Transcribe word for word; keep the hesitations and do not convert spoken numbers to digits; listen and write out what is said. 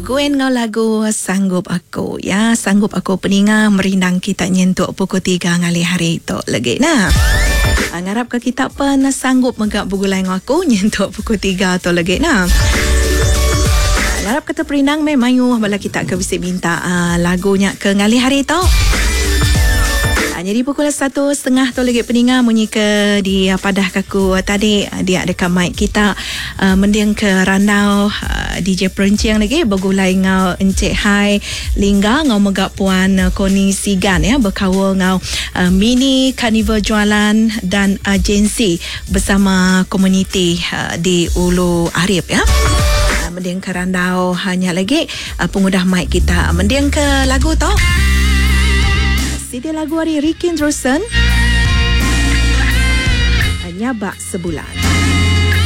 Gwen ngau lagu Sanggup Aku. Ya, Sanggup Aku peninga merindang kita nyentuk pukul tiga ngali hari itu lagi nah. Ngarap ke kita pun sanggup megak bugulai ngaku nyentuk pukul tiga tu lagi nah. Ngarap kata perindang memang yu bala kita ke bisa minta uh, lagunya ke ngali hari itu. Jadi pukul satu setengah tu lagi peninga munyi ke di uh, padah kaku uh, tadi uh, dia dekat mic kita uh, mendiang ke randau uh, D J Perenciang lagi bergulai ngau Encik Hai Lingga ngau megak puan uh, Koni Sigan ya berkawa ngau uh, mini carnival jualan dan agensi bersama komuniti uh, di Ulu Arif ya. Uh, mendiang ke randau hanya lagi uh, pengudah mic kita mendiang ke lagu tu. Sidi lagu hari Ricky Rosen Nyabak Sebulan.